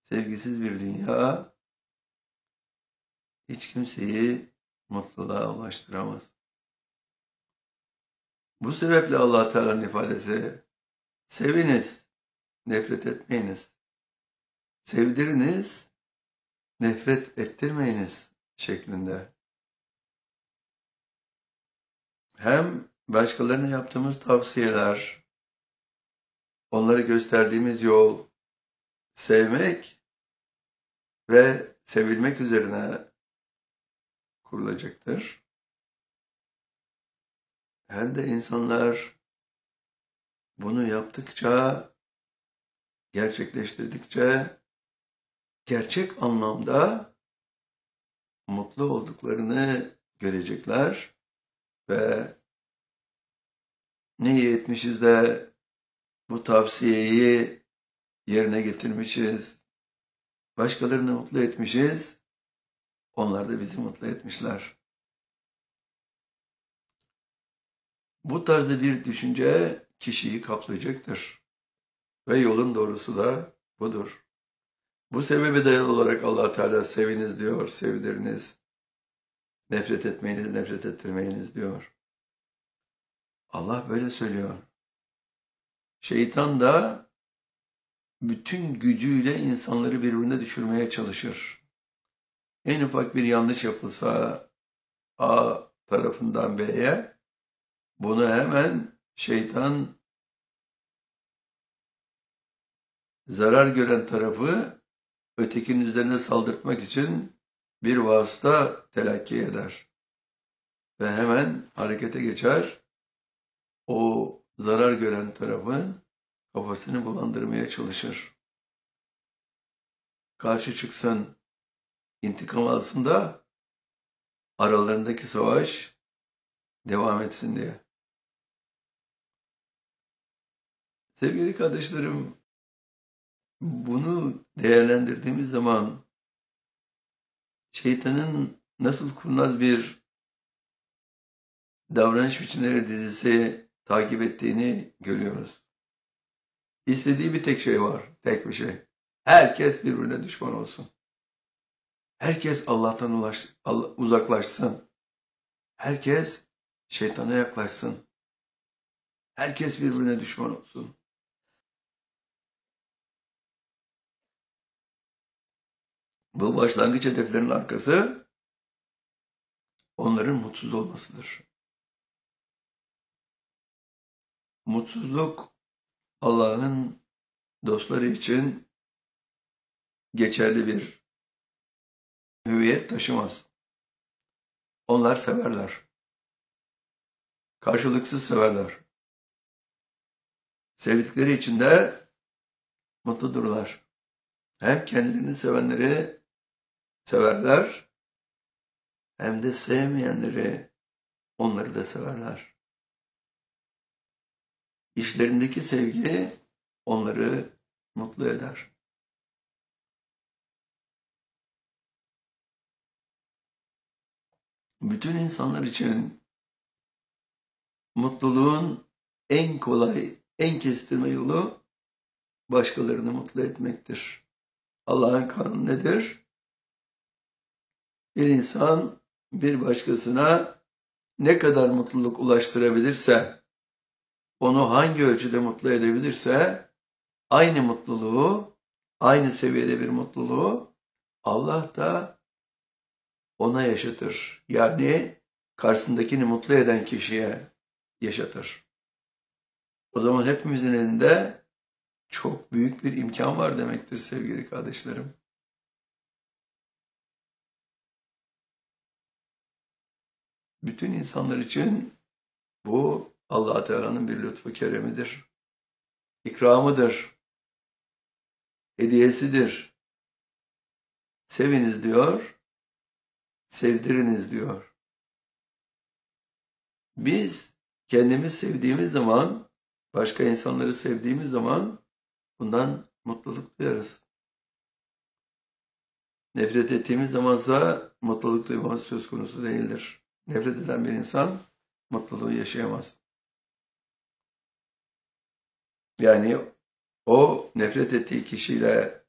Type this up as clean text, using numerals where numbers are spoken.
Sevgisiz bir dünya hiç kimseyi mutluluğa ulaştıramaz. Bu sebeple Allah Teala'nın ifadesi, seviniz, nefret etmeyiniz. Sevdiriniz, nefret ettirmeyiniz şeklinde. Hem başkalarına yaptığımız tavsiyeler, onlara gösterdiğimiz yol, sevmek ve sevilmek üzerine kurulacaktır. Hem de insanlar bunu yaptıkça, gerçekleştirdikçe gerçek anlamda mutlu olduklarını görecekler ve ne iyi etmişiz de bu tavsiyeyi yerine getirmişiz, başkalarını mutlu etmişiz, onlar da bizi mutlu etmişler. Bu tarzda bir düşünce kişiyi kaplayacaktır ve yolun doğrusu da budur. Bu sebebe dayalı olarak Allah Teala seviniz diyor, sevdiriniz. Nefret etmeyiniz, nefret ettirmeyiniz diyor. Allah böyle söylüyor. Şeytan da bütün gücüyle insanları birbirine düşürmeye çalışır. En ufak bir yanlış yapılsa A tarafından B'ye, bunu hemen şeytan zarar gören tarafı ötekinin üzerine saldırtmak için bir vasıta telakki eder. Ve hemen harekete geçer, o zarar gören tarafın kafasını bulandırmaya çalışır. Karşı çıksın, intikam alsın da aralarındaki savaş devam etsin diye. Sevgili kardeşlerim, bunu değerlendirdiğimiz zaman şeytanın nasıl kurnaz bir davranış biçimleri dizisi takip ettiğini görüyoruz. İstediği bir tek şey var, tek bir şey. Herkes birbirine düşman olsun. Herkes Allah'tan uzaklaşsın. Herkes şeytana yaklaşsın. Herkes birbirine düşman olsun. Bu başlangıç hedeflerinin arkası onların mutsuz olmasıdır. Mutsuzluk Allah'ın dostları için geçerli bir hüviyet taşımaz. Onlar severler. Karşılıksız severler. Sevdikleri için de mutludurlar. Hem kendilerini sevenleri severler, hem de sevmeyenleri, onları da severler. İşlerindeki sevgi onları mutlu eder. Bütün insanlar için mutluluğun en kolay, en kestirme yolu başkalarını mutlu etmektir. Allah'ın kanunu nedir? Bir insan bir başkasına ne kadar mutluluk ulaştırabilirse, onu hangi ölçüde mutlu edebilirse, aynı mutluluğu, aynı seviyede bir mutluluğu Allah da ona yaşatır. Yani karşısındakini mutlu eden kişiye yaşatır. O zaman hepimizin elinde çok büyük bir imkan var demektir sevgili kardeşlerim. Bütün insanlar için bu Allah Teala'nın bir lütfu keremidir. İkramıdır. Hediyesidir. Seviniz diyor, sevdiriniz diyor. Biz kendimiz sevdiğimiz zaman, başka insanları sevdiğimiz zaman bundan mutluluk duyarız. Nefret ettiğimiz zamansa mutluluk duymamız söz konusu değildir. Nefret eden bir insan mutluluğu yaşayamaz. Yani o nefret ettiği kişiyle